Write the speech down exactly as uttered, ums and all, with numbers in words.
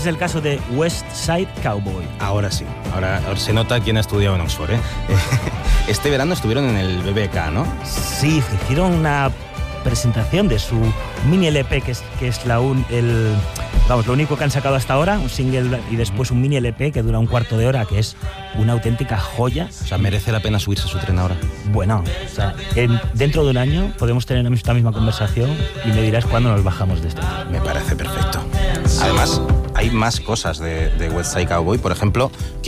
el caso de West Side Cowboy. Ahora sí, ahora, ahora se nota quién ha estudiado en Oxford, ¿eh? Este verano estuvieron en el B B K, ¿no? Sí, hicieron una presentación de su mini L P, que es, que es la un, el, vamos, lo único que han sacado hasta ahora, un single y después un mini L P que dura un cuarto de hora, que es una auténtica joya. O sea, merece la pena subirse a su tren ahora. Bueno, o sea, en, dentro de un año podemos tener esta misma conversación y me dirás cuándo nos bajamos de este tren. Me parece perfecto. Además, hay más cosas de, de West Side Cowboy. Por ejemplo,